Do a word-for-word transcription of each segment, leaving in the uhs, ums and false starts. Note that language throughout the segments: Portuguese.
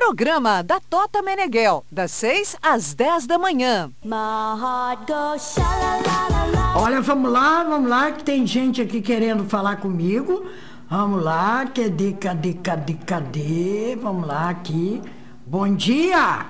Programa da Tota Meneghel, das seis às dez da manhã. Olha, vamos lá, vamos lá, que tem gente aqui querendo falar comigo. Vamos lá, cadê, cadê, cadê, cadê? Vamos lá aqui. Bom dia!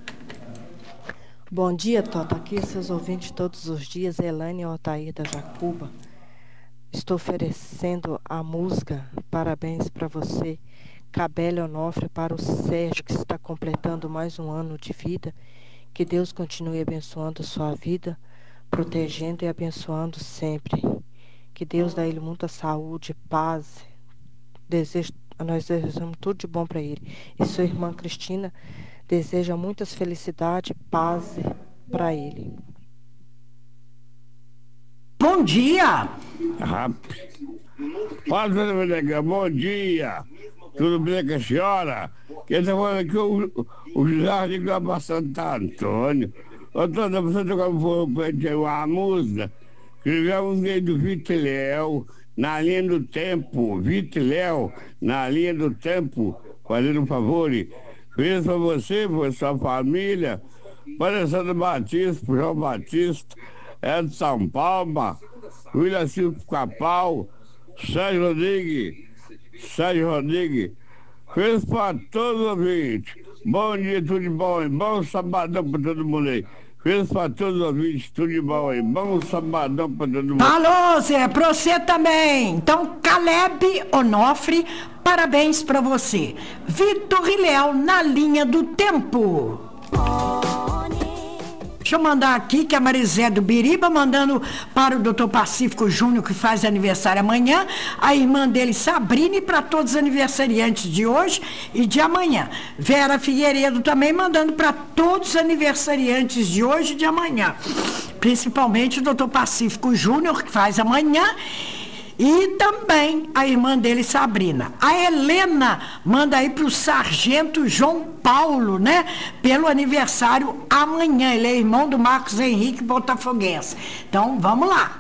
Bom dia, Tota. Aqui seus ouvintes todos os dias, Elane e Otair da Jacuba. Estou oferecendo a música Parabéns para você, Cabelo Onofre, para o Sérgio, que está completando mais um ano de vida. Que Deus continue abençoando sua vida, protegendo e abençoando sempre. Que Deus dê a ele muita saúde, paz. Desejo, nós desejamos tudo de bom para ele. E sua irmã Cristina deseja muitas felicidades, paz para ele. Bom dia! Ah, fala, dona Meneghel, bom dia! Tudo bem com a senhora? Quem está falando aqui é o, o José de Gama Santo Antônio. Ô, dona, você tocou uma música, escrevemos um do Vitiléu, na linha do tempo, Vitiléu, na linha do tempo, fazendo um favor. Fiz para você, para sua família, para Santa Batista, para João Batista, é de São Paulo, William Silvio Capal, Sérgio Rodrigues, Sérgio Rodrigues, fez para todos os ouvintes. Bom dia, tudo de bom, e bom sabadão para todo mundo aí. Fez para todos os ouvintes, tudo de bom aí. Bom sabadão para todo mundo. Alô, Zé, pra você também. Então, Caleb Onofre, parabéns pra você. Vitor Riléu, na linha do tempo. Deixa eu mandar aqui que a Marizé do Biriba, mandando para o doutor Pacífico Júnior, que faz aniversário amanhã, a irmã dele, Sabrina, e para todos os aniversariantes de hoje e de amanhã. Vera Figueiredo também mandando para todos os aniversariantes de hoje e de amanhã. Principalmente o doutor Pacífico Júnior, que faz amanhã, e também a irmã dele, Sabrina. A Helena manda aí para o sargento João Paulo, né? Pelo aniversário amanhã. Ele é irmão do Marcos Henrique Botafoguense. Então, vamos lá.